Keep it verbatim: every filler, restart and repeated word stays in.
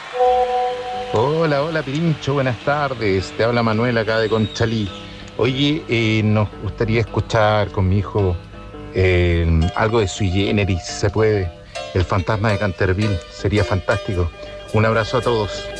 Hola, hola Pirincho, buenas tardes. Te habla Manuel acá de Conchalí. Oye, eh, nos gustaría escuchar con mi hijo eh, algo de Sui Generis, si se puede. El fantasma de Canterville, sería fantástico. Un abrazo a todos.